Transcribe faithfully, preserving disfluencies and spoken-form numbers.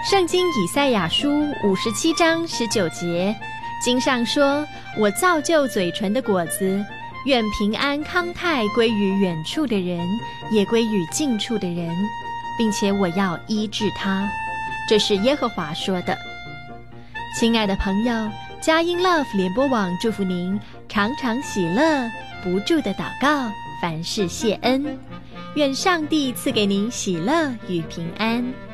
圣经以赛亚书五十七章十九节，经上说：我造就嘴唇的果子，愿平安康泰归于远处的人，也归于近处的人，并且我要医治他。这是耶和华说的。亲爱的朋友，佳音 Love 联播网祝福您常常喜乐，不住的祷告，凡事谢恩。愿上帝赐给您喜乐与平安。